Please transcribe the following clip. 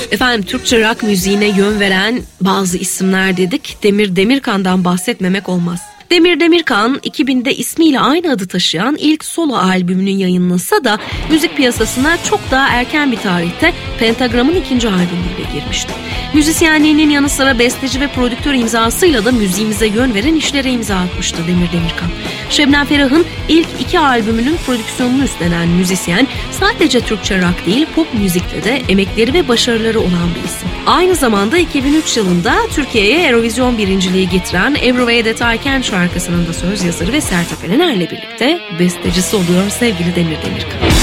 Efendim, Türkçe rock müziğine yön veren bazı isimler dedik. Demir Demirkan'dan bahsetmemek olmaz. Demir Demirkan 2000'de ismiyle aynı adı taşıyan ilk solo albümünün yayınlansa da müzik piyasasına çok daha erken bir tarihte Pentagram'ın ikinci albümüyle girmişti. Müzisyenliğinin yanı sıra besteci ve prodüktör imzasıyla da müziğimize yön veren işlere imza atmıştı Demir Demirkan. Şebnem Ferah'ın ilk 2 albümünün prodüksiyonunu üstlenen müzisyen sadece Türkçe rock değil, pop müzikte de emekleri ve başarıları olan bir isim. Aynı zamanda 2003 yılında Türkiye'ye Eurovision birinciliği getiren Ebru ve Edet Ayken şarkısının da söz yazarı ve Sertab Erener'le birlikte bestecisi oluyor sevgili Demir Demirkan.